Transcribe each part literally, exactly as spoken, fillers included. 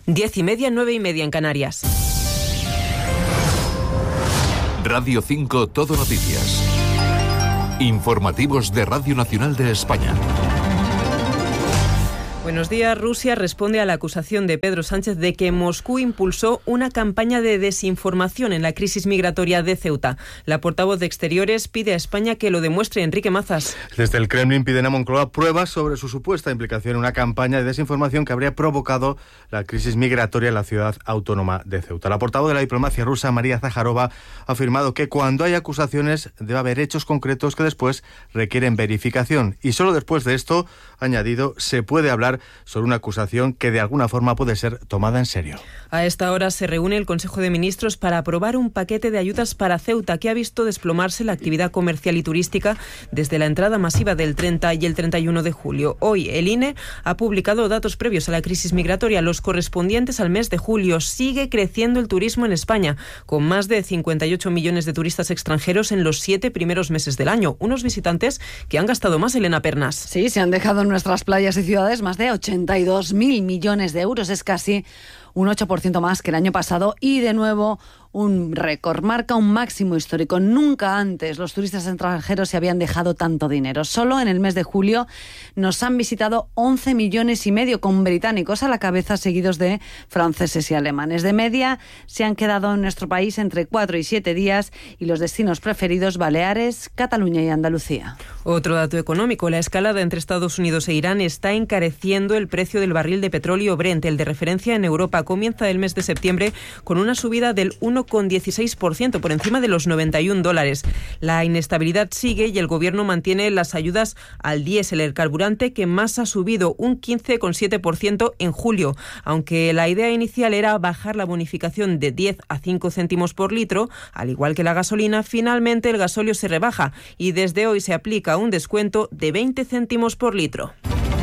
Diez y media, nueve y media en Canarias. Radio cinco Todo Noticias. Informativos de Radio Nacional de España. Buenos días. Rusia responde a la acusación de Pedro Sánchez de que Moscú impulsó una campaña de desinformación en la crisis migratoria de Ceuta. La portavoz de Exteriores pide a España que lo demuestre. Enrique Mazas. Desde el Kremlin piden a Moncloa pruebas sobre su supuesta implicación en una campaña de desinformación que habría provocado la crisis migratoria en la ciudad autónoma de Ceuta. La portavoz de la diplomacia rusa, María Zaharova, ha afirmado que cuando hay acusaciones debe haber hechos concretos que después requieren verificación. Y solo después de esto, ha añadido, se puede hablar sobre una acusación que de alguna forma puede ser tomada en serio. A esta hora se reúne el Consejo de Ministros para aprobar un paquete de ayudas para Ceuta que ha visto desplomarse la actividad comercial y turística desde la entrada masiva del treinta y el treinta y uno de julio. Hoy el I N E ha publicado datos previos a la crisis migratoria, los correspondientes al mes de julio. Sigue creciendo el turismo en España, con más de cincuenta y ocho millones de turistas extranjeros en los siete primeros meses del año. Unos visitantes que han gastado más, Elena Pernas. Sí, se han dejado en nuestras playas y ciudades más de ochenta y dos mil millones de euros. Es casi un ocho por ciento más que el año pasado y de nuevo un récord, marca un máximo histórico. Nunca antes los turistas extranjeros se habían dejado tanto dinero. Solo en el mes de julio nos han visitado once millones y medio, con británicos a la cabeza, seguidos de franceses y alemanes. De media se han quedado en nuestro país entre cuatro y siete días y los destinos preferidos: Baleares, Cataluña y Andalucía. Otro dato económico: la escalada entre Estados Unidos e Irán está encareciendo el precio del barril de petróleo Brent, el de referencia en Europa. Comienza el mes de septiembre con una subida del uno coma dieciséis por ciento, por encima de los noventa y un dólares. La inestabilidad sigue y el gobierno mantiene las ayudas al diésel, el carburante que más ha subido, un quince coma siete por ciento en julio. Aunque la idea inicial era bajar la bonificación de diez a cinco céntimos por litro, al igual que la gasolina, finalmente el gasóleo se rebaja y desde hoy se aplica un descuento de veinte céntimos por litro.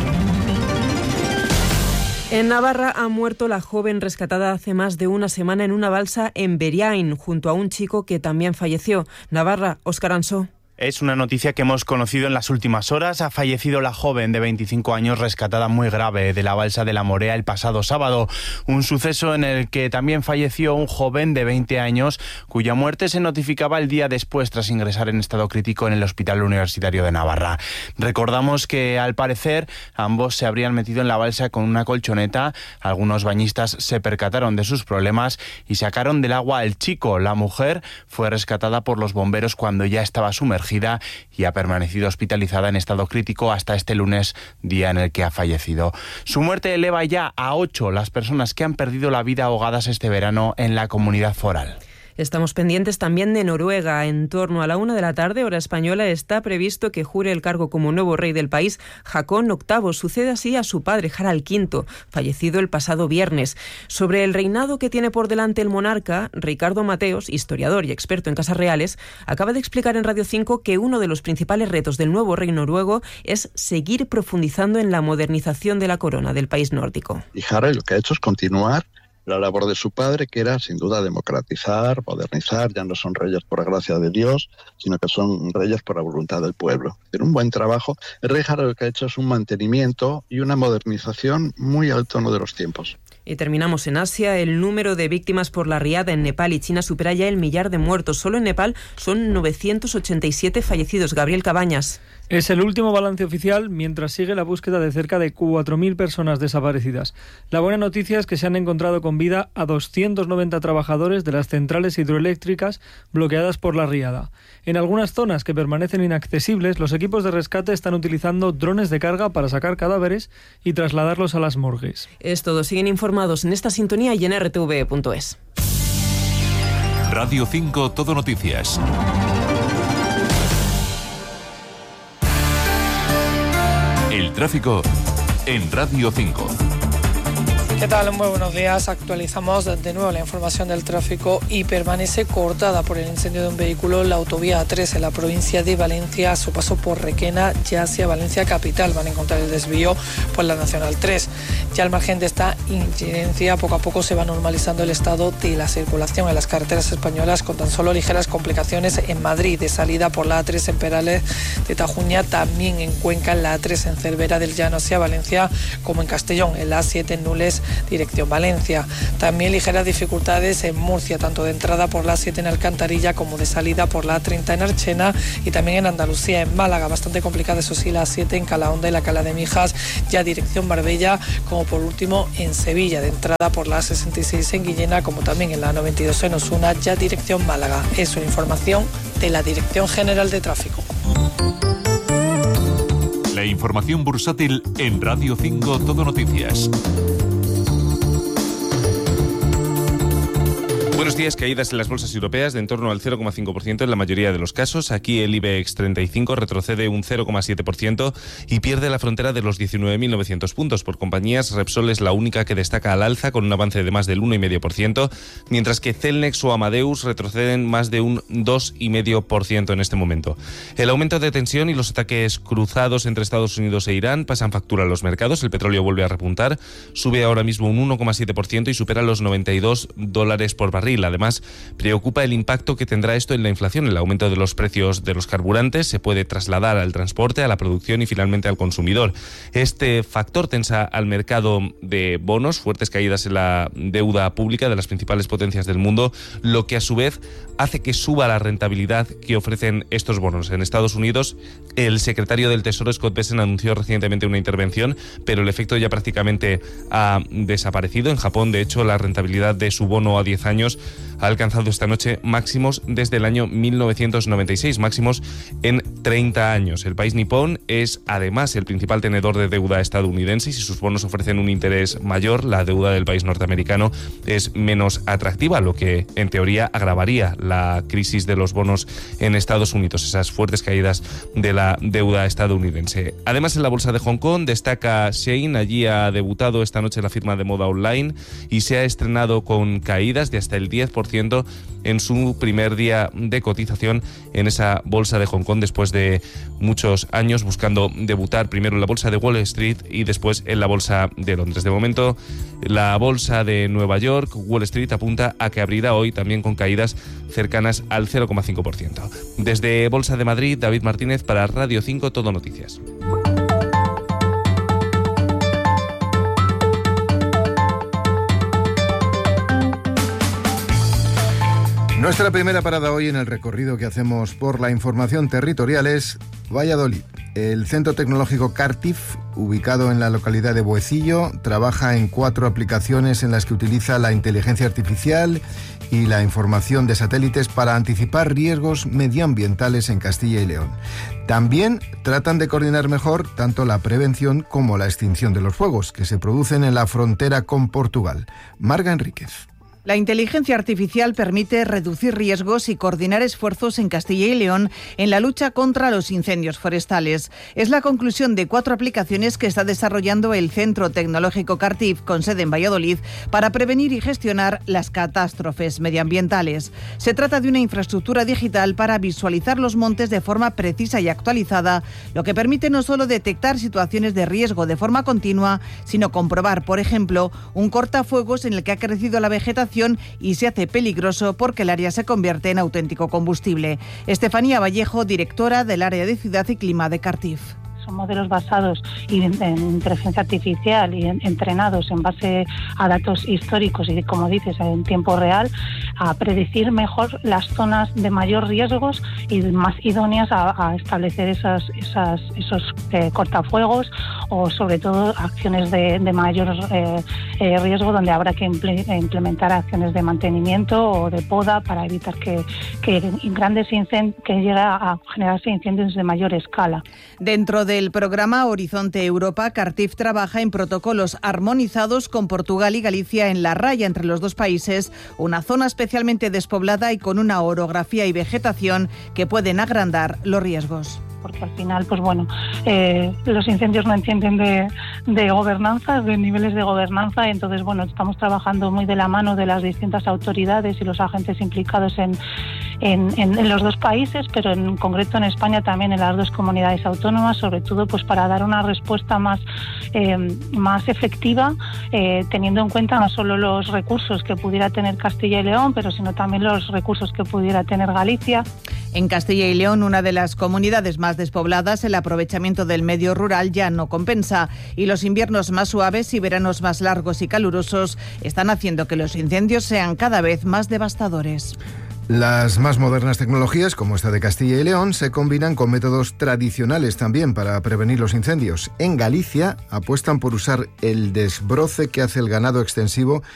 En Navarra ha muerto la joven rescatada hace más de una semana en una balsa en Beriain, junto a un chico que también falleció. Navarra, Óscar Ansó. Es una noticia que hemos conocido en las últimas horas. Ha fallecido la joven de veinticinco años rescatada muy grave de la balsa de la Morea el pasado sábado. Un suceso en el que también falleció un joven de veinte años cuya muerte se notificaba el día después tras ingresar en estado crítico en el Hospital Universitario de Navarra. Recordamos que al parecer ambos se habrían metido en la balsa con una colchoneta. Algunos bañistas se percataron de sus problemas y sacaron del agua al chico. La mujer fue rescatada por los bomberos cuando ya estaba sumergida y ha permanecido hospitalizada en estado crítico hasta este lunes, día en el que ha fallecido. Su muerte eleva ya a ocho las personas que han perdido la vida ahogadas este verano en la comunidad foral. Estamos pendientes también de Noruega. En torno a la una de la tarde, hora española, está previsto que jure el cargo como nuevo rey del país Haakon octavo. Sucede así a su padre, Harald quinto, fallecido el pasado viernes. Sobre el reinado que tiene por delante el monarca, Ricardo Mateos, historiador y experto en casas reales, acaba de explicar en Radio cinco que uno de los principales retos del nuevo rey noruego es seguir profundizando en la modernización de la corona del país nórdico. Y Harald lo que ha hecho es continuar la labor de su padre, que era sin duda democratizar, modernizar. Ya no son reyes por la gracia de Dios, sino que son reyes por la voluntad del pueblo. Tiene un buen trabajo. El rey Harald lo que ha hecho es un mantenimiento y una modernización muy al tono de los tiempos. Y terminamos en Asia. El número de víctimas por la riada en Nepal y China supera ya el millar de muertos. Solo en Nepal son novecientos ochenta y siete fallecidos. Gabriel Cabañas. Es el último balance oficial mientras sigue la búsqueda de cerca de cuatro mil personas desaparecidas. La buena noticia es que se han encontrado con vida a doscientos noventa trabajadores de las centrales hidroeléctricas bloqueadas por la riada. En algunas zonas que permanecen inaccesibles, los equipos de rescate están utilizando drones de carga para sacar cadáveres y trasladarlos a las morgues. Es todo. Siguen informados en esta sintonía y en r t v punto es. Radio cinco Todo Noticias. El tráfico en Radio cinco. ¿Qué tal? Muy buenos días. Actualizamos de nuevo la información del tráfico y permanece cortada por el incendio de un vehículo la autovía A tres en la provincia de Valencia, a su paso por Requena ya hacia Valencia capital. Van a encontrar el desvío por la Nacional tres. Ya al margen de esta incidencia, poco a poco se va normalizando el estado de la circulación en las carreteras españolas, con tan solo ligeras complicaciones en Madrid, de salida por la A tres en Perales de Tajuña, también en Cuenca, en la A tres en Cervera del Llano hacia Valencia, como en Castellón, en la A siete en Nules dirección Valencia. También ligeras dificultades en Murcia, tanto de entrada por la A siete en Alcantarilla como de salida por la A treinta en Archena, y también en Andalucía, en Málaga, bastante complicada eso sí la A siete en Calahonda y la Cala de Mijas, ya dirección Marbella, como por último en Sevilla, de entrada por la A sesenta y seis en Guillena, como también en la A noventa y dos en Osuna, ya dirección Málaga. Es una información de la Dirección General de Tráfico. La información bursátil en Radio cinco Todo Noticias. Buenos días. Caídas en las bolsas europeas de en torno al cero coma cinco por ciento en la mayoría de los casos. Aquí el IBEX treinta y cinco retrocede un cero coma siete por ciento y pierde la frontera de los diecinueve mil novecientos puntos. Por compañías, Repsol es la única que destaca al alza con un avance de más del uno coma cinco por ciento, mientras que Celnex o Amadeus retroceden más de un dos coma cinco por ciento en este momento. El aumento de tensión y los ataques cruzados entre Estados Unidos e Irán pasan factura a los mercados. El petróleo vuelve a repuntar, sube ahora mismo un uno coma siete por ciento y supera los noventa y dos dólares por barril. Además, preocupa el impacto que tendrá esto en la inflación. El aumento de los precios de los carburantes se puede trasladar al transporte, a la producción y finalmente al consumidor. Este factor tensa al mercado de bonos, fuertes caídas en la deuda pública de las principales potencias del mundo, lo que a su vez hace que suba la rentabilidad que ofrecen estos bonos. En Estados Unidos, el secretario del Tesoro, Scott Bessent, anunció recientemente una intervención, pero el efecto ya prácticamente ha desaparecido. En Japón, de hecho, la rentabilidad de su bono a diez años ha alcanzado esta noche máximos desde el año mil novecientos noventa y seis, máximos en treinta años. El país nipón es además el principal tenedor de deuda estadounidense y si sus bonos ofrecen un interés mayor, la deuda del país norteamericano es menos atractiva, lo que en teoría agravaría la crisis de los bonos en Estados Unidos, esas fuertes caídas de la deuda estadounidense. Además, en la bolsa de Hong Kong destaca Shein. Allí ha debutado esta noche la firma de moda online y se ha estrenado con caídas de hasta el diez por ciento en su primer día de cotización en esa bolsa de Hong Kong, después de muchos años buscando debutar primero en la bolsa de Wall Street y después en la bolsa de Londres. De momento, la bolsa de Nueva York, Wall Street, apunta a que abrirá hoy también con caídas cercanas al cero coma cinco por ciento. Desde Bolsa de Madrid, David Martínez para Radio cinco Todo Noticias. Nuestra primera parada hoy en el recorrido que hacemos por la información territorial es Valladolid. El Centro Tecnológico Cartif, ubicado en la localidad de Boecillo, trabaja en cuatro aplicaciones en las que utiliza la inteligencia artificial y la información de satélites para anticipar riesgos medioambientales en Castilla y León. También tratan de coordinar mejor tanto la prevención como la extinción de los fuegos que se producen en la frontera con Portugal. Marga Enríquez. La inteligencia artificial permite reducir riesgos y coordinar esfuerzos en Castilla y León en la lucha contra los incendios forestales. Es la conclusión de cuatro aplicaciones que está desarrollando el Centro Tecnológico Cartif, con sede en Valladolid, para prevenir y gestionar las catástrofes medioambientales. Se trata de una infraestructura digital para visualizar los montes de forma precisa y actualizada, lo que permite no solo detectar situaciones de riesgo de forma continua, sino comprobar, por ejemplo, un cortafuegos en el que ha crecido la vegetación y se hace peligroso porque el área se convierte en auténtico combustible. Estefanía Vallejo, directora del área de Ciudad y Clima de Cartif. Son modelos basados en, en inteligencia artificial y en, entrenados en base a datos históricos y, como dices, en tiempo real, a predecir mejor las zonas de mayor riesgos y más idóneas a, a establecer esas, esas, esos eh, cortafuegos o, sobre todo, acciones de, de mayor eh, eh, riesgo donde habrá que imple, implementar acciones de mantenimiento o de poda para evitar que, que grandes incend- que llegue a generarse incendios de mayor escala. Dentro de El programa Horizonte Europa, Cartif trabaja en protocolos armonizados con Portugal y Galicia en la raya entre los dos países, una zona especialmente despoblada y con una orografía y vegetación que pueden agrandar los riesgos. Porque al final, pues bueno, eh, los incendios no entienden de, de gobernanza, de niveles de gobernanza, entonces, bueno, estamos trabajando muy de la mano de las distintas autoridades y los agentes implicados en, en, en, en los dos países, pero en concreto en España también en las dos comunidades autónomas, sobre todo pues para dar una respuesta más, eh, más efectiva, eh, teniendo en cuenta no solo los recursos que pudiera tener Castilla y León, pero sino también los recursos que pudiera tener Galicia. En Castilla y León, una de las comunidades más despobladas, el aprovechamiento del medio rural ya no compensa y los inviernos más suaves y veranos más largos y calurosos están haciendo que los incendios sean cada vez más devastadores. Las más modernas tecnologías, como esta de Castilla y León, se combinan con métodos tradicionales también para prevenir los incendios. En Galicia apuestan por usar el desbroce que hace el ganado extensivo